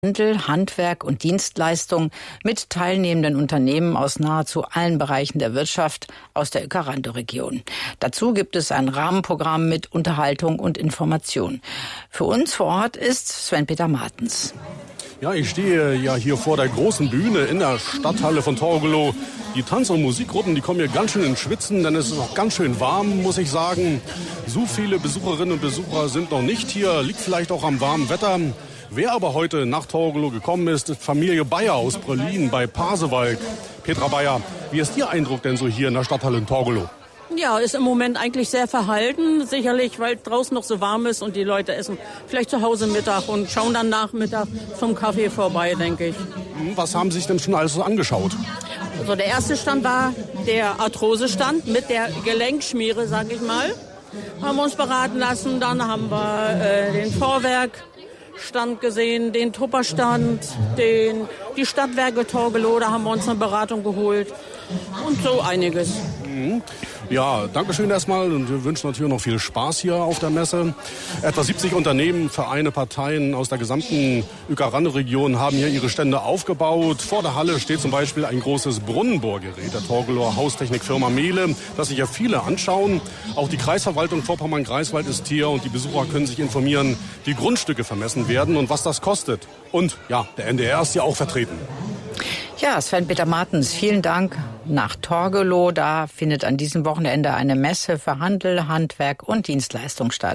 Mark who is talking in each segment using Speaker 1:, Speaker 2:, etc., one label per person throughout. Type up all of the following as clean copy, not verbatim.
Speaker 1: Handel, Handwerk und Dienstleistung mit teilnehmenden Unternehmen aus nahezu allen Bereichen der Wirtschaft aus der Uecker-Rande-Region. Dazu gibt es ein Rahmenprogramm mit Unterhaltung und Information. Für uns vor Ort ist Sven-Peter Martens.
Speaker 2: Ja, ich stehe ja hier vor der großen Bühne in der Stadthalle von Torgelow. Die Tanz- und Musikgruppen, die kommen hier ganz schön ins Schwitzen, denn es ist auch ganz schön warm, muss ich sagen. So viele Besucherinnen und Besucher sind noch nicht hier, liegt vielleicht auch am warmen Wetter. Wer aber heute nach Torgelow gekommen ist, ist Familie Bayer aus Bröllin bei Pasewalk. Petra Bayer, wie ist Ihr Eindruck denn so hier in der Stadthalle in Torgelow?
Speaker 3: Ja, ist im Moment eigentlich sehr verhalten, sicherlich, weil draußen noch so warm ist und die Leute essen vielleicht zu Hause Mittag und schauen dann Nachmittag zum Kaffee vorbei, denke ich.
Speaker 2: Was haben Sie sich denn schon alles so angeschaut?
Speaker 3: Also der erste Stand war der Arthrose-Stand mit der Gelenkschmiere, sage ich mal. Haben wir uns beraten lassen, dann haben wir den Vorwerkstand gesehen, den Tupperstand, die Stadtwerke Torgelow, da haben wir uns eine Beratung geholt und so einiges.
Speaker 2: Ja, danke schön erstmal und wir wünschen natürlich noch viel Spaß hier auf der Messe. Etwa 70 Unternehmen, Vereine, Parteien aus der gesamten Uecker-Rande-Region haben hier ihre Stände aufgebaut. Vor der Halle steht zum Beispiel ein großes Brunnenbohrgerät der Torgelower Haustechnikfirma Mehle, das sich ja viele anschauen. Auch die Kreisverwaltung Vorpommern-Greifswald ist hier und die Besucher können sich informieren, wie Grundstücke vermessen werden und was das kostet. Und ja, der NDR ist ja auch vertreten.
Speaker 1: Ja, Sven-Peter Martens, vielen Dank nach Torgelow. Da findet an diesem Wochenende eine Messe für Handel, Handwerk und Dienstleistung statt.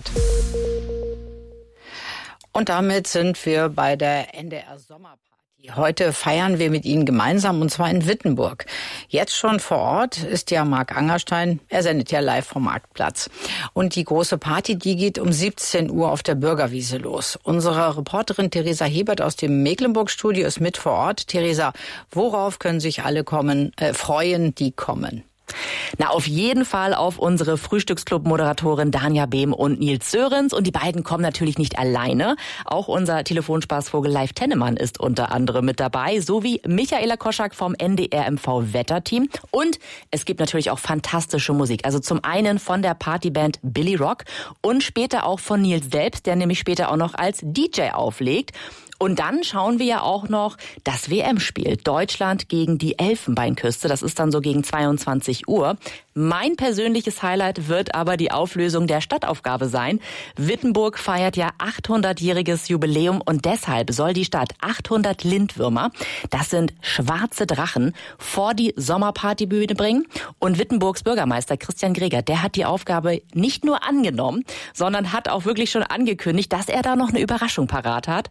Speaker 1: Und damit sind wir bei der NDR Sommerparty. Heute feiern wir mit Ihnen gemeinsam, und zwar in Wittenburg. Jetzt schon vor Ort ist ja Marc Angerstein. Er sendet ja live vom Marktplatz. Und die große Party, die geht um 17 Uhr auf der Bürgerwiese los. Unsere Reporterin Theresa Hebert aus dem Mecklenburg-Studio ist mit vor Ort. Theresa, worauf können sich alle freuen, die kommen?
Speaker 4: Na, auf jeden Fall auf unsere Frühstücksclub-Moderatorin Danja Behm und Nils Sörensen. Und die beiden kommen natürlich nicht alleine. Auch unser Telefonspaßvogel Leif Tennemann ist unter anderem mit dabei, sowie Michaela Koschak vom NDR MV-Wetterteam. Und es gibt natürlich auch fantastische Musik. Also zum einen von der Partyband Billy Rock und später auch von Nils selbst, der nämlich später auch noch als DJ auflegt. Und dann schauen wir ja auch noch das WM-Spiel. Deutschland gegen die Elfenbeinküste. Das ist dann so gegen 22 Uhr. Mein persönliches Highlight wird aber die Auflösung der Stadtaufgabe sein. Wittenburg feiert ja 800-jähriges Jubiläum und deshalb soll die Stadt 800 Lindwürmer, das sind schwarze Drachen, vor die Sommerpartybühne bringen. Und Wittenburgs Bürgermeister Christian Greger, der hat die Aufgabe nicht nur angenommen, sondern hat auch wirklich schon angekündigt, dass er da noch eine Überraschung parat hat.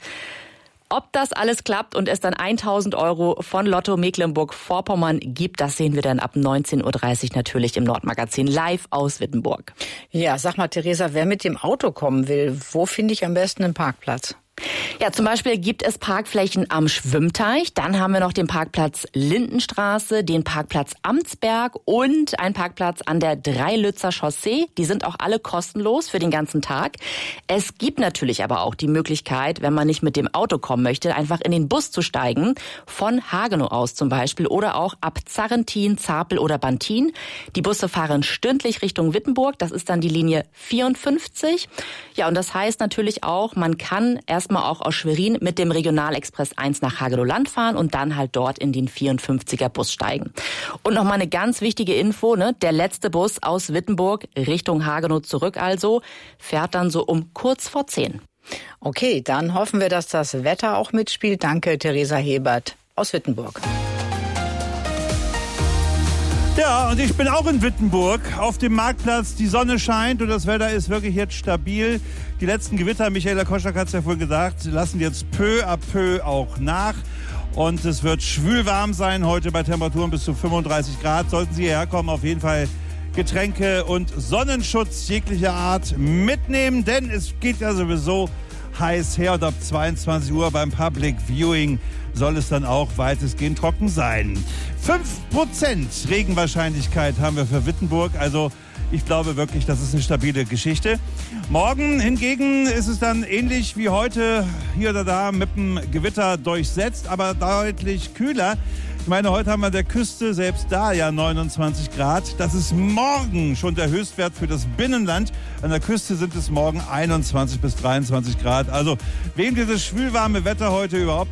Speaker 4: Ob das alles klappt und es dann 1.000 € von Lotto Mecklenburg-Vorpommern gibt, das sehen wir dann ab 19.30 Uhr natürlich im Nordmagazin live aus Wittenburg.
Speaker 1: Ja, sag mal, Theresa, wer mit dem Auto kommen will, wo finde ich am besten einen Parkplatz?
Speaker 4: Ja, zum Beispiel gibt es Parkflächen am Schwimmteich. Dann haben wir noch den Parkplatz Lindenstraße, den Parkplatz Amtsberg und einen Parkplatz an der Dreilützer Chaussee. Die sind auch alle kostenlos für den ganzen Tag. Es gibt natürlich aber auch die Möglichkeit, wenn man nicht mit dem Auto kommen möchte, einfach in den Bus zu steigen. Von Hagenow aus zum Beispiel oder auch ab Zarrentin, Zapel oder Bantin. Die Busse fahren stündlich Richtung Wittenburg. Das ist dann die Linie 54. Ja, und das heißt natürlich auch, man kann erstmal auch aus Schwerin mit dem Regionalexpress 1 nach Hagenow-Land fahren und dann halt dort in den 54er Bus steigen. Und nochmal eine ganz wichtige Info, ne? Der letzte Bus aus Wittenburg Richtung Hagenow zurück also, fährt dann so um kurz vor 10.
Speaker 1: Okay, dann hoffen wir, dass das Wetter auch mitspielt. Danke, Theresa Hebert aus Wittenburg.
Speaker 5: Ja, und ich bin auch in Wittenburg auf dem Marktplatz. Die Sonne scheint und das Wetter ist wirklich jetzt stabil. Die letzten Gewitter, Michaela Koschak hat es ja vorhin gesagt, lassen jetzt peu à peu auch nach. Und es wird schwülwarm sein heute bei Temperaturen bis zu 35 Grad. Sollten Sie hierher kommen, auf jeden Fall Getränke und Sonnenschutz jeglicher Art mitnehmen. Denn es geht ja sowieso heiß her und ab 22 Uhr beim Public Viewing soll es dann auch weitestgehend trocken sein. 5% Regenwahrscheinlichkeit haben wir für Wittenburg, also ich glaube wirklich, das ist eine stabile Geschichte. Morgen hingegen ist es dann ähnlich wie heute hier oder da mit dem Gewitter durchsetzt, aber deutlich kühler. Ich meine, heute haben wir an der Küste selbst da ja 29 Grad. Das ist morgen schon der Höchstwert für das Binnenland. An der Küste sind es morgen 21 bis 23 Grad. Also wem dieses schwülwarme Wetter heute überhaupt